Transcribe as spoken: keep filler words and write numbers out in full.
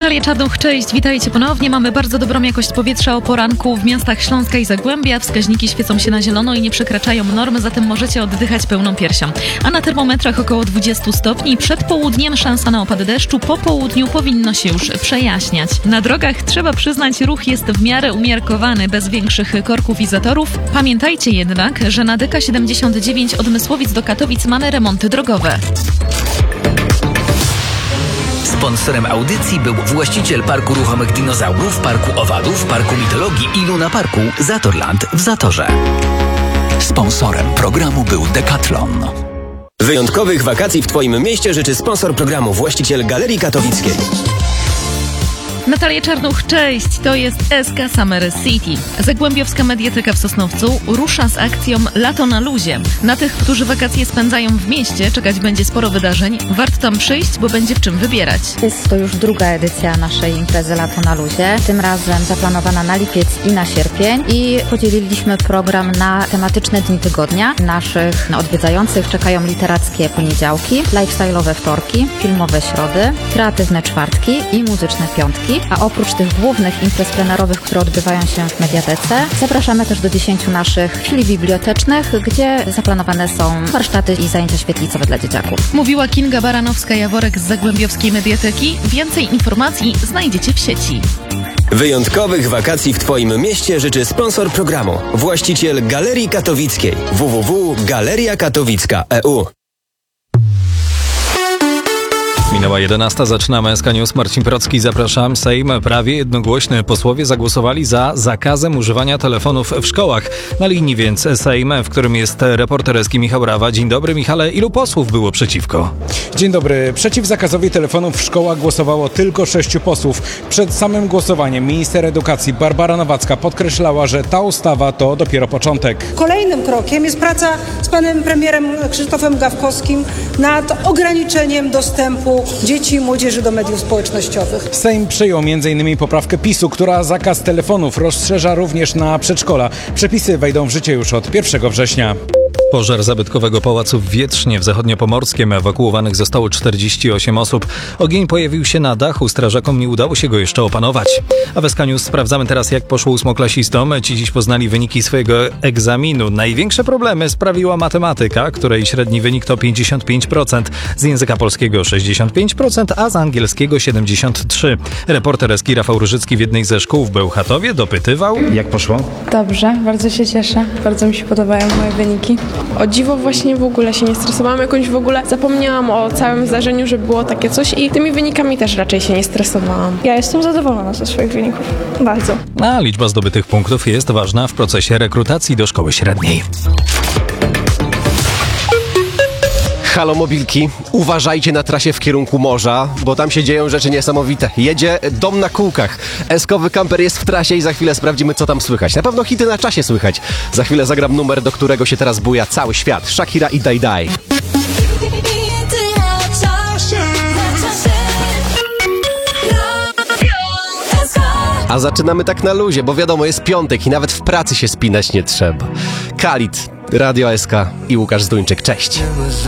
Natalia Czarnuch, cześć, witajcie ponownie. Mamy bardzo dobrą jakość powietrza o poranku w miastach Śląska i Zagłębia. Wskaźniki świecą się na zielono i nie przekraczają normy, zatem możecie oddychać pełną piersią. A na termometrach około dwadzieścia stopni. Przed południem szansa na opady deszczu, po południu powinno się już przejaśniać. Na drogach, trzeba przyznać, ruch jest w miarę umiarkowany, bez większych korków i zatorów. Pamiętajcie jednak, że na D K siedemdziesiąt dziewięć od Mysłowic do Katowic mamy remonty drogowe. Sponsorem audycji był właściciel Parku Ruchomych Dinozaurów, Parku Owadów, Parku Mitologii i Luna Parku Zatorland w Zatorze. Sponsorem programu był Decathlon. Wyjątkowych wakacji w Twoim mieście życzy sponsor programu, właściciel Galerii Katowickiej. Natalia Czarnuch, cześć! To jest S K Summer City. Zagłębiowska Mediateka w Sosnowcu rusza z akcją Lato na luzie. Na tych, którzy wakacje spędzają w mieście, czekać będzie sporo wydarzeń. Warto tam przyjść, bo będzie w czym wybierać. Jest to już druga edycja naszej imprezy Lato na luzie. Tym razem zaplanowana na lipiec i na sierpień. I podzieliliśmy program na tematyczne dni tygodnia. Naszych odwiedzających czekają literackie poniedziałki, lifestyle'owe wtorki, filmowe środy, kreatywne czwartki i muzyczne piątki. A oprócz tych głównych imprez plenerowych, które odbywają się w Mediatece, zapraszamy też do dziesięciu naszych chwili bibliotecznych, gdzie zaplanowane są warsztaty i zajęcia świetlicowe dla dzieciaków. Mówiła Kinga Baranowska-Jaworek z Zagłębiowskiej Mediateki. Więcej informacji znajdziecie w sieci. Wyjątkowych wakacji w Twoim mieście życzy sponsor programu, właściciel Galerii Katowickiej w w w kropka galeria katowicka kropka e u. Minęła jedenasta, zaczynamy S K News. Marcin Procki, zapraszam. Sejm prawie jednogłośny. Posłowie zagłosowali za zakazem używania telefonów w szkołach. Na linii więc Sejm, w którym jest reporter S K Michał Rawa. Dzień dobry, Michale. Ilu posłów było przeciwko? Dzień dobry. Przeciw zakazowi telefonów w szkołach głosowało tylko sześciu posłów. Przed samym głosowaniem minister edukacji Barbara Nowacka podkreślała, że ta ustawa to dopiero początek. Kolejnym krokiem jest praca z panem premierem Krzysztofem Gawkowskim nad ograniczeniem dostępu dzieci i młodzieży do mediów społecznościowych. Sejm przyjął m in poprawkę PiSu, która zakaz telefonów rozszerza również na przedszkola. Przepisy wejdą w życie już od pierwszego września. Pożar zabytkowego pałacu w Wietrznie w Zachodniopomorskiem. Ewakuowanych zostało czterdzieści osiem osób. Ogień pojawił się na dachu. Strażakom nie udało się go jeszcze opanować. A w S K News sprawdzamy teraz, jak poszło ósmoklasistom. Ci dziś poznali wyniki swojego egzaminu. Największe problemy sprawiła matematyka, której średni wynik to pięćdziesiąt pięć procent. Z języka polskiego sześćdziesiąt pięć procent, a z angielskiego siedemdziesiąt trzy procent. Reporter S K Rafał Różycki w jednej ze szkół w Bełchatowie dopytywał. Jak poszło? Dobrze, bardzo się cieszę. Bardzo mi się podobają moje wyniki. O dziwo właśnie w ogóle się nie stresowałam, jakoś w ogóle zapomniałam o całym zdarzeniu, że było takie coś i tymi wynikami też raczej się nie stresowałam. Ja jestem zadowolona ze swoich wyników. Bardzo. A liczba zdobytych punktów jest ważna w procesie rekrutacji do szkoły średniej. Halo mobilki, uważajcie na trasie w kierunku morza, bo tam się dzieją rzeczy niesamowite. Jedzie dom na kółkach. Eskowy kamper jest w trasie i za chwilę sprawdzimy, co tam słychać. Na pewno hity na czasie słychać. Za chwilę zagram numer, do którego się teraz buja cały świat. Shakira i Daj Daj. A zaczynamy tak na luzie, bo wiadomo, jest piątek i nawet w pracy się spinać nie trzeba. Khalid, Radio S K i Łukasz Zduńczyk. Cześć.